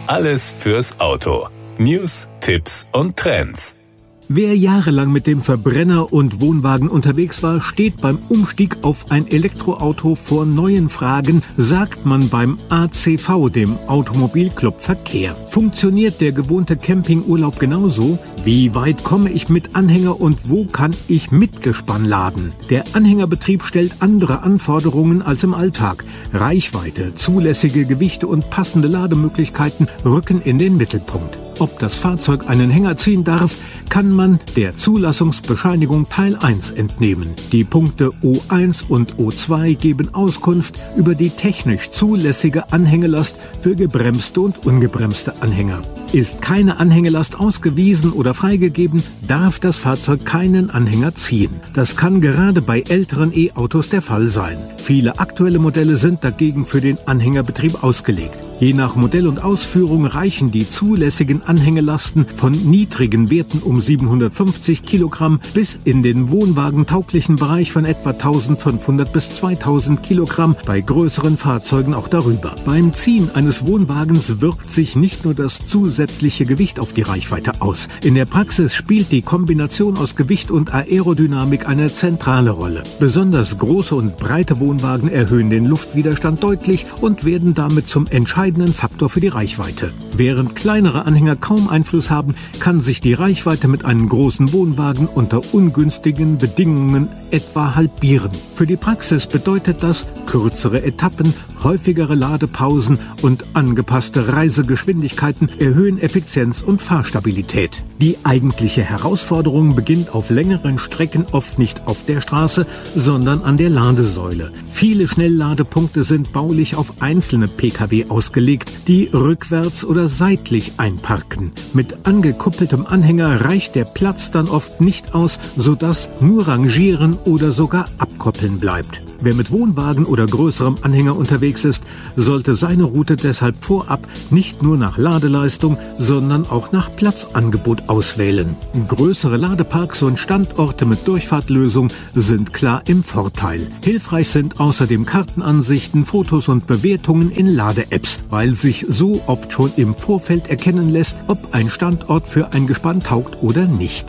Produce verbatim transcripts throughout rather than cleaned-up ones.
Alles fürs Auto. News, Tipps und Trends. Wer jahrelang mit dem Verbrenner und Wohnwagen unterwegs war, steht beim Umstieg auf ein Elektroauto vor neuen Fragen, sagt man beim A C V, dem Automobilclub Verkehr. Funktioniert der gewohnte Campingurlaub genauso? Wie weit komme ich mit Anhänger und wo kann ich Mitgespann laden? Der Anhängerbetrieb stellt andere Anforderungen als im Alltag. Reichweite, zulässige Gewichte und passende Lademöglichkeiten rücken in den Mittelpunkt. Ob das Fahrzeug einen Hänger ziehen darf, kann man der Zulassungsbescheinigung Teil eins entnehmen. Die Punkte O eins und O zwei geben Auskunft über die technisch zulässige Anhängelast für gebremste und ungebremste Anhänger. Ist keine Anhängelast ausgewiesen oder freigegeben, darf das Fahrzeug keinen Anhänger ziehen. Das kann gerade bei älteren E-Autos der Fall sein. Viele aktuelle Modelle sind dagegen für den Anhängerbetrieb ausgelegt. Je nach Modell und Ausführung reichen die zulässigen Anhängelasten von niedrigen Werten um siebenhundertfünfzig Kilogramm bis in den wohnwagentauglichen Bereich von etwa eintausendfünfhundert bis zweitausend Kilogramm, bei größeren Fahrzeugen auch darüber. Beim Ziehen eines Wohnwagens wirkt sich nicht nur das zusätzliche Gewicht auf die Reichweite aus. In der Praxis spielt die Kombination aus Gewicht und Aerodynamik eine zentrale Rolle. Besonders große und breite Wohnwagen erhöhen den Luftwiderstand deutlich und werden damit zum entscheidenden Faktor für die Reichweite. Während kleinere Anhänger kaum Einfluss haben, kann sich die Reichweite mit einem großen Wohnwagen unter ungünstigen Bedingungen etwa halbieren. Für die Praxis bedeutet das kürzere Etappen, häufigere Ladepausen und angepasste Reisegeschwindigkeiten erhöhen Effizienz und Fahrstabilität. Die eigentliche Herausforderung beginnt auf längeren Strecken oft nicht auf der Straße, sondern an der Ladesäule. Viele Schnellladepunkte sind baulich auf einzelne Pkw ausgelegt, die rückwärts oder seitlich einparken. Mit angekuppeltem Anhänger reicht der Platz dann oft nicht aus, sodass nur Rangieren oder sogar Abkoppeln bleibt. Wer mit Wohnwagen oder größerem Anhänger unterwegs ist, sollte seine Route deshalb vorab nicht nur nach Ladeleistung, sondern auch nach Platzangebot auswählen. Größere Ladeparks und Standorte mit Durchfahrtlösung sind klar im Vorteil. Hilfreich sind außerdem Kartenansichten, Fotos und Bewertungen in Lade-Apps, weil sich so oft schon im Vorfeld erkennen lässt, ob ein Standort für ein Gespann taugt oder nicht.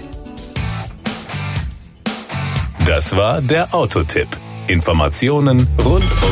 Das war der Autotipp. Informationen rund um